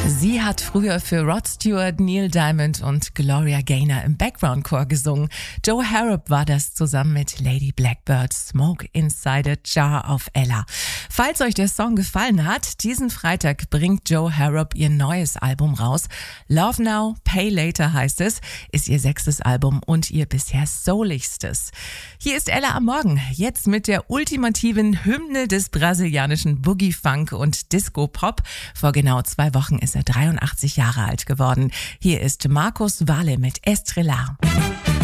Sie hat früher für Rod Stewart, Neil Diamond und Gloria Gaynor im Background-Chor gesungen. Joe Harrop war das zusammen mit Lady Blackbird, Smoke Inside a Jar auf Ella. Falls euch der Song gefallen hat, diesen Freitag bringt Joe Harrop ihr neues Album raus. Love Now, Pay Later heißt es, ist ihr 6. Album und ihr bisher souligstes. Hier ist Ella am Morgen, jetzt mit der ultimativen Hymne des brasilianischen Boogie-Funk und Disco-Pop. Vor genau 2 Wochen ist er 83 Jahre alt geworden. Hier ist Marcos Valle mit Estrellar.